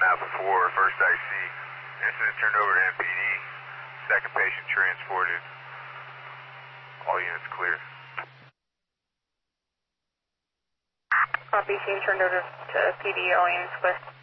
Alpha 4, first IC. Incident turned over to MPD. Second patient transported. All units clear. Copy, team turned over to PD, all units clear.